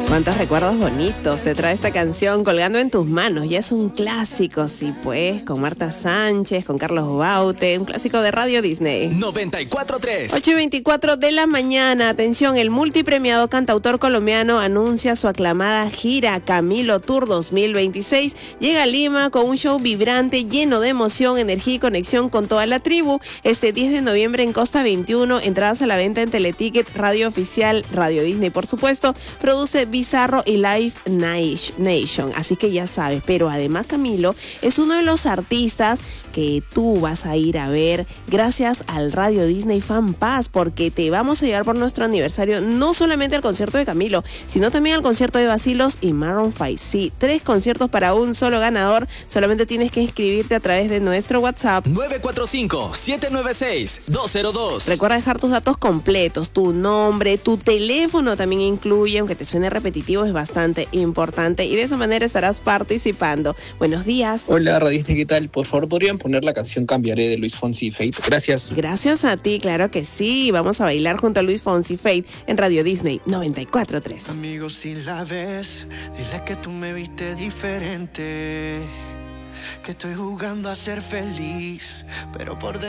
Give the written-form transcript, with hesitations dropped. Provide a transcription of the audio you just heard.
Cuántos recuerdos bonitos te trae esta canción Colgando en tus manos. Ya es un clásico, sí pues, con Marta Sánchez, con Carlos Baute, un clásico de Radio Disney. 94.3. 8:24 de la mañana. Atención, el multipremiado cantautor colombiano anuncia su aclamada gira Camilo Tour 2026. Llega a Lima con un show vibrante, lleno de emoción, energía y conexión con toda la tribu. Este 10 de noviembre en Costa 21, entradas a la venta en Teleticket, Radio Oficial, Radio Disney, por supuesto. Produce Bizarro y Live Nation, así que ya sabes. Pero además Camilo es uno de los artistas que tú vas a ir a ver gracias al Radio Disney Fan Pass, porque te vamos a llevar por nuestro aniversario no solamente al concierto de Camilo, sino también al concierto de Bacilos y Maroon 5. Sí, 3 conciertos para un solo ganador. Solamente tienes que inscribirte a través de nuestro WhatsApp 945-796-202. Recuerda dejar tus datos completos, tu nombre, tu teléfono también incluye, aunque te suene repetitivo, es bastante importante y de esa manera estarás participando. Buenos días. Hola, Radio Disney, ¿qué tal? Por favor, ¿podrían poner la canción Cambiaré de Luis Fonsi y Fate? Gracias. Gracias a ti, claro que sí. Vamos a bailar junto a Luis Fonsi y Fate en Radio Disney 94.3. Amigos, si la ves, dile que tú me viste diferente, que estoy jugando a ser feliz, pero por